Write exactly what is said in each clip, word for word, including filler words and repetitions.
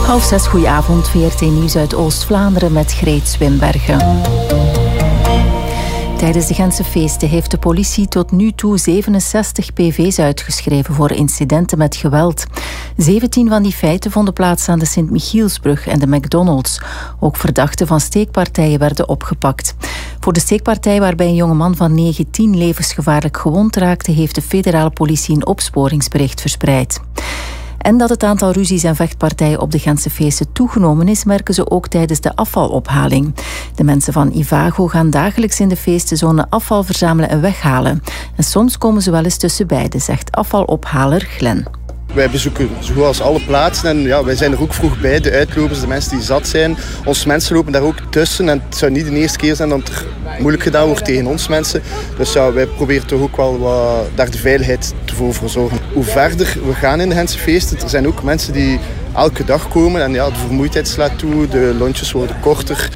Half zes, goedenavond, V R T Nieuws uit Oost-Vlaanderen met Greet Swinbergen. Tijdens de Gentse feesten heeft de politie tot nu toe zevenenzestig P V's uitgeschreven voor incidenten met geweld. zeventien van die feiten vonden plaats aan de Sint-Michielsbrug en de McDonald's. Ook verdachten van steekpartijen werden opgepakt. Voor de steekpartij waarbij een jongeman van negentien levensgevaarlijk gewond raakte, heeft de federale politie een opsporingsbericht verspreid. En dat het aantal ruzies en vechtpartijen op de Gentse feesten toegenomen is, merken ze ook tijdens de afvalophaling. De mensen van Ivago gaan dagelijks in de feestenzone afval verzamelen en weghalen. En soms komen ze wel eens tussen beiden, zegt afvalophaler Glen. Wij bezoeken zoals alle plaatsen en ja, wij zijn er ook vroeg bij, de uitlopers, de mensen die zat zijn. Onze mensen lopen daar ook tussen en het zou niet de eerste keer zijn dat er moeilijk gedaan wordt tegen ons mensen. Dus ja, wij proberen toch ook wel wat, daar de veiligheid voor verzorgen. Hoe verder we gaan in de Gentse feesten, er zijn ook mensen die elke dag komen en ja, de vermoeidheid slaat toe, de lontjes worden korter.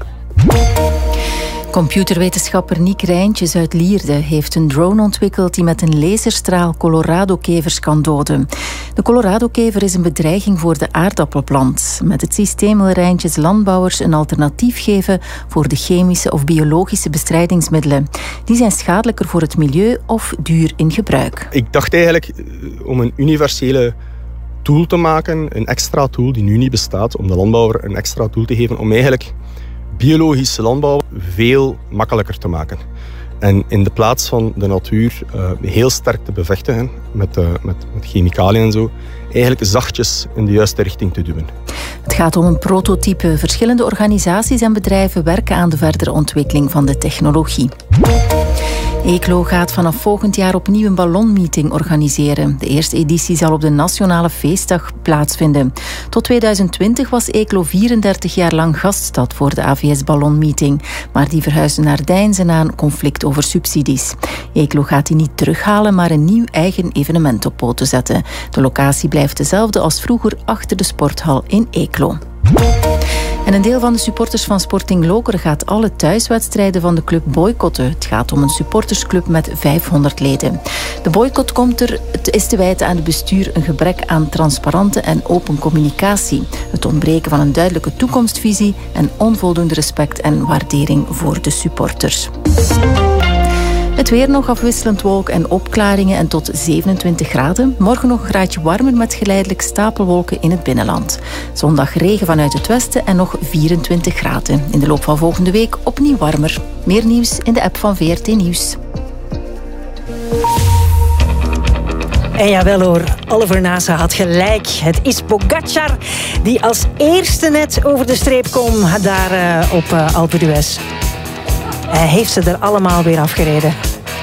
Computerwetenschapper Niek Rijntjes uit Lierde heeft een drone ontwikkeld die met een laserstraal Colorado-kevers kan doden. De Colorado-kever is een bedreiging voor de aardappelplant. Met het systeem wil Rijntjes landbouwers een alternatief geven voor de chemische of biologische bestrijdingsmiddelen. Die zijn schadelijker voor het milieu of duur in gebruik. Ik dacht eigenlijk om een universele tool te maken, een extra tool die nu niet bestaat, om de landbouwer een extra tool te geven om eigenlijk biologische landbouw veel makkelijker te maken. En in de plaats van de natuur uh, heel sterk te bevechten met, uh, met, met chemicaliën en zo, eigenlijk zachtjes in de juiste richting te duwen. Het gaat om een prototype. Verschillende organisaties en bedrijven werken aan de verdere ontwikkeling van de technologie. Eeklo gaat vanaf volgend jaar opnieuw een ballonmeeting organiseren. De eerste editie zal op de Nationale Feestdag plaatsvinden. Tot tweeduizend twintig was Eeklo vierendertig jaar lang gaststad voor de A V S-ballonmeeting. Maar die verhuisde naar Deinzen na een conflict over subsidies. Eeklo gaat die niet terughalen, maar een nieuw eigen evenement op poten zetten. De locatie blijft dezelfde als vroeger achter de sporthal in Eeklo. En een deel van de supporters van Sporting Lokeren gaat alle thuiswedstrijden van de club boycotten. Het gaat om een supportersclub met vijfhonderd leden. De boycott komt er, het is te wijten aan het bestuur een gebrek aan transparante en open communicatie. Het ontbreken van een duidelijke toekomstvisie en onvoldoende respect en waardering voor de supporters. Het weer nog afwisselend wolk en opklaringen en tot zevenentwintig graden. Morgen nog een graadje warmer met geleidelijk stapelwolken in het binnenland. Zondag regen vanuit het westen en nog vierentwintig graden. In de loop van volgende week opnieuw warmer. Meer nieuws in de app van V R T Nieuws. En jawel hoor, Oliver Nasa had gelijk. Het is Pogacar die als eerste net over de streep komt daar uh, op uh, Alpe d'Huez. Hij heeft ze er allemaal weer afgereden.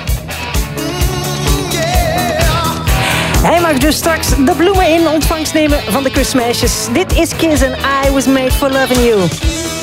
Hij mag dus straks de bloemen in ontvangst nemen van de kusmeisjes. Dit is Kiss and I Was Made for Loving You.